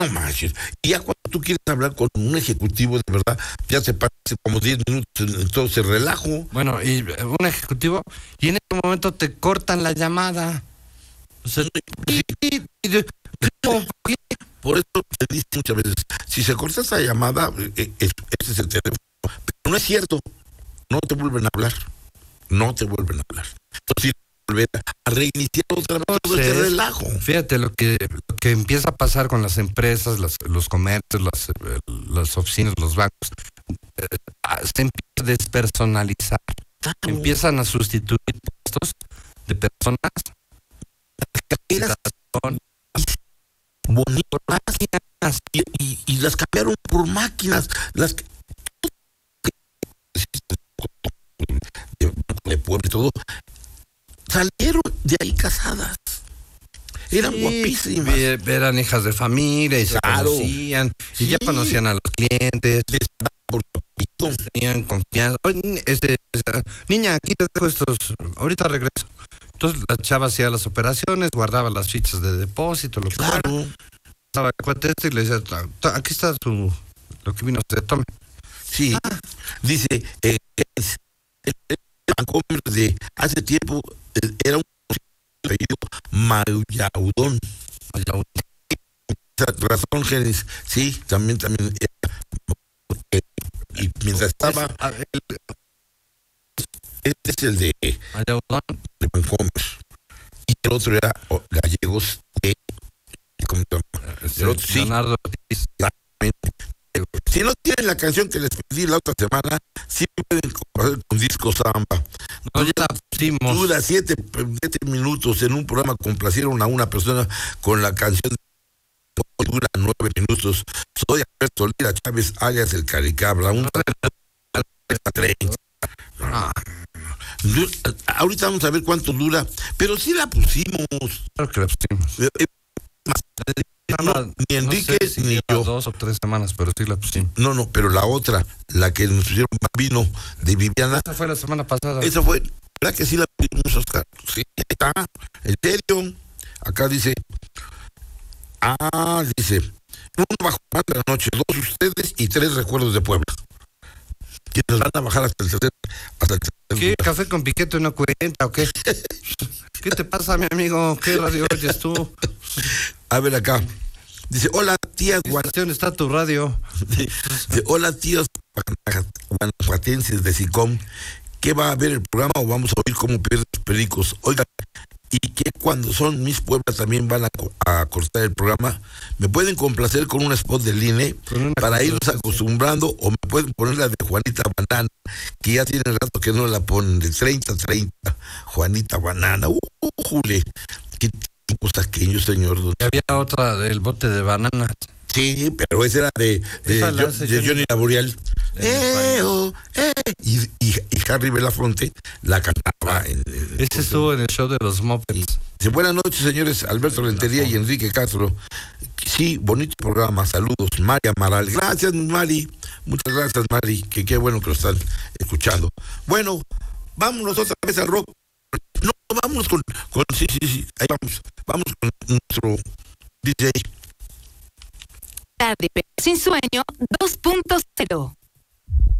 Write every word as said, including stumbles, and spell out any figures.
No manches. Y ya cuando tú quieres hablar con un ejecutivo, de verdad, ya se pasa como diez minutos en todo ese relajo. Bueno, y un ejecutivo, y en ese momento te cortan la llamada. O sea, Sí. y, y, y de- ¿cómo? ¿Por qué? Por eso se dice muchas veces, si se corta esa llamada, eh, eh, ese es el teléfono. Pero no es cierto, no te vuelven a hablar, no te vuelven a hablar. Entonces, volver a reiniciar otra vez todo ese Entonces, relajo. Fíjate lo que, lo que empieza a pasar con las empresas, las, los comercios, las, eh, las oficinas, los bancos. Eh, ah, se empieza a despersonalizar. Empiezan a sustituir puestos de personas Eras con bonitas y, y, y las cambiaron por máquinas. Las que- de, de pueblo y todo, salieron de ahí casadas. Eran Sí, guapísimas. ve- eran hijas de familia y Claro. se conocían, Sí. y ya conocían a los clientes, Les daban por papito. tenían confianza. Oye, este, esta, niña, aquí te dejo estos, ahorita regreso. Entonces la chava hacía las operaciones, guardaba las fichas de depósito, lo que fuera. Claro. Estaba el cuate este y le decía, "Ta- ta- aquí está su, lo que vino a hacer, tome". Sí. Dice, eh, es- el el Vancomer de hace tiempo eh, era un apellido Mayaudón. Razón, Genis. Sí, también, también. eh, y mientras estaba, Es- a- el- este es el de, de Mayaudón, Vancomer. Y el otro era oh, Gallegos de. ¿Cómo se llama? este, El otro, sí. Leonardo Ortiz. Si no tienen la canción que les pedí la otra semana, sí pueden compartir con Disco Samba. No, ya la pusimos. Dura siete, siete minutos. En un programa complacieron a una persona con la canción. Dura nueve minutos. Soy Alberto Lira Chávez, alias el Caricabra. Un treinta. Ah, Du- Ahorita vamos a ver cuánto dura, pero sí la pusimos. claro que la pusimos. Eh, eh, no, Nada, ni Enrique no sé si ni lleva yo. dos o tres semanas, pero sí la pusimos. No, no, pero la otra, la que nos pusieron Bambino de Viviana, Esta fue la semana pasada. esa fue, ¿verdad que sí la pusimos, Oscar? Sí, está, en serio. Acá dice, ah, dice, uno bajo más de la noche, dos ustedes y tres recuerdos de Puebla. Quienes van a bajar hasta el tercer, hasta el tercer ¿Qué? lugar. ¿Café con piquete no cuenta o qué? ¿Qué te pasa, mi amigo? ¿Qué radio oyes tú? A ver acá. Dice, hola tías ¿En qué guan- estación está tu radio? dice, hola tíos guanajuatenses de SICOM. ¿Qué va a ver el programa o vamos a oír cómo pierden los pericos? Oiga, y que cuando son mis pueblas también van a, co- a cortar el programa. ¿Me pueden complacer con un spot del I N E Con una para irnos complacencia. acostumbrando o me pueden poner la de Juanita Banana, que ya tiene rato que no la ponen, de treinta a treinta, Juanita Banana? ¡Uh, jule! ¡Qué tiempos aquellos, señor! don- Y había otra del bote de bananas. Sí, pero esa era de, de, Esa la Jo- hace de Johnny- Johnny Laboriel. En Eh, oh, eh. Y, y, y Harry Belafonte la cantaba. En, en- Ese estuvo en el show de los Muppets. Dice, buenas noches, señores Alberto Rentería y Enrique Castro. Sí, bonito programa, saludos, Mari Amaral. Gracias, Mari. Muchas gracias, Mari, que qué bueno que lo están escuchando. Bueno, vámonos otra vez al rock. No, vámonos con, con sí, sí, sí, ahí vamos. Vamos con nuestro D J. Tarde pero sin sueño dos punto cero.